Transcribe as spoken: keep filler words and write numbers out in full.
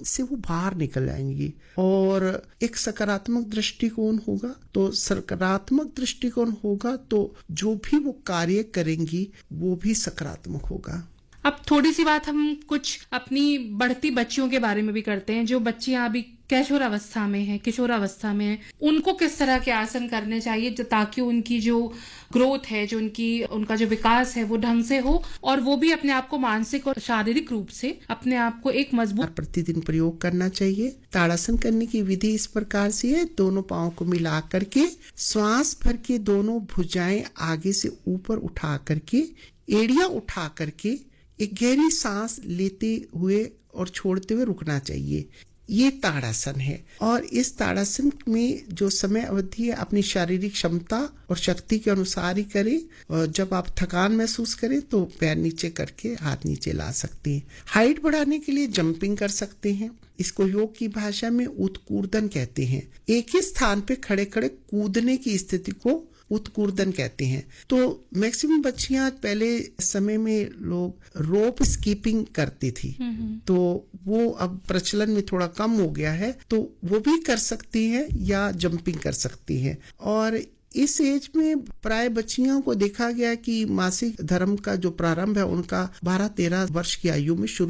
से वो बाहर निकल आएंगी और एक सकारात्मक दृष्टिकोण होगा। तो सकारात्मक दृष्टिकोण होगा तो जो भी वो कार्य करेंगी वो भी सकारात्मक होगा। अब थोड़ी सी बात हम कुछ अपनी बढ़ती बच्चियों के बारे में भी करते हैं। जो बच्चियां अभी किशोरावस्था में हैं, किशोरावस्था में हैं, उनको किस तरह के आसन करने चाहिए ताकि उनकी जो ग्रोथ है, जो उनकी उनका जो विकास है वो ढंग से हो और वो भी अपने आप को मानसिक और शारीरिक रूप से अपने आप को एक मजबूत। प्रतिदिन प्रयोग करना चाहिए। ताड़ासन करने की विधि इस प्रकार से है, दोनों पांवों को मिला करके श्वास भर के दोनों भुजाएं आगे से ऊपर उठा करके, एड़ियां उठा करके एक गहरी सांस लेते हुए और छोड़ते हुए रुकना चाहिए। ये ताड़ासन है और इस ताड़ासन में जो समय अवधि है अपनी शारीरिक क्षमता और शक्ति के अनुसार ही करें। और जब आप थकान महसूस करें तो पैर नीचे करके हाथ नीचे ला सकते हैं। हाइट बढ़ाने के लिए जंपिंग कर सकते हैं। इसको योग की भाषा में उत्कूर्दन कहते हैं। एक ही स्थान पे खड़े खड़े कूदने की स्थिति को उत्कूर्दन कहते हैं। तो मैक्सिमम बच्चियां पहले समय में लोग रोप स्कीपिंग करती थी, तो वो अब प्रचलन में थोड़ा कम हो गया है, तो वो भी कर सकती हैं या जंपिंग कर सकती हैं। और इस एज में प्राय बच्चियों को देखा गया कि मासिक धर्म का जो प्रारंभ है उनका बारह तेरह वर्ष की आयु में शुरू